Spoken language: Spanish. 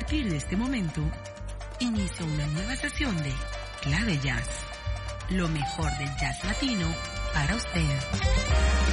partir de este momento, inicia una nueva sesión de Clave Jazz. Lo mejor del jazz latino para usted.